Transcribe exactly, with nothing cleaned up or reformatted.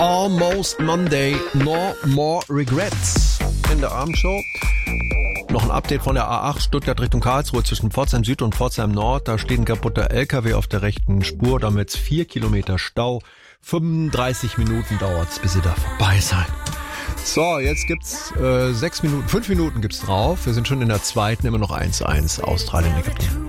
Almost Monday, no more regrets. In der Abendshow noch ein Update von der A acht Stuttgart Richtung Karlsruhe zwischen Pforzheim Süd und Pforzheim Nord. Da steht ein kaputter L K W auf der rechten Spur, damit vier Kilometer Stau. fünfunddreißig Minuten dauert's, bis ihr da vorbei seid. So, jetzt gibt's äh, sechs Minuten, fünf Minuten gibt's drauf. Wir sind schon in der zweiten, immer noch eins zu eins Australien, Ägypten.